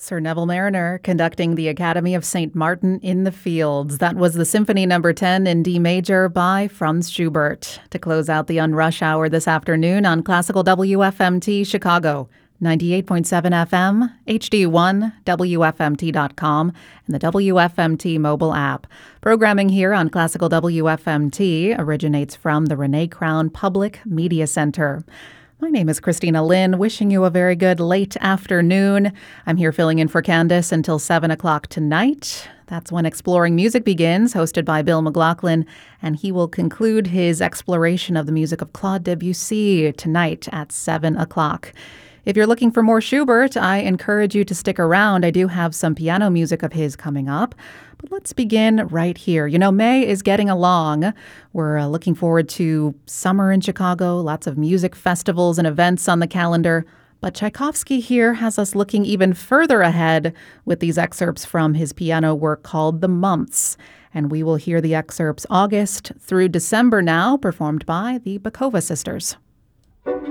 Sir Neville Mariner conducting the Academy of St. Martin in the Fields. That was the Symphony No. 10 in D major by Franz Schubert. To close out the Unrush Hour this afternoon on Classical WFMT Chicago, 98.7 FM, HD1, WFMT.com, and the WFMT mobile app. Programming here on Classical WFMT originates from the Renee Crown Public Media Center. My name is Christina Lynn, wishing you a very good late afternoon. I'm here filling in for Candace until 7 o'clock tonight. That's when Exploring Music begins, hosted by Bill McLaughlin, and he will conclude his exploration of the music of Claude Debussy tonight at 7 o'clock. If you're looking for more Schubert, I encourage you to stick around. I do have some piano music of his coming up. But let's begin right here. You know, May is getting along. We're looking forward to summer in Chicago, lots of music festivals and events on the calendar. But Tchaikovsky here has us looking even further ahead with these excerpts from his piano work called The Months. And we will hear the excerpts August through December now, performed by the Bakova sisters.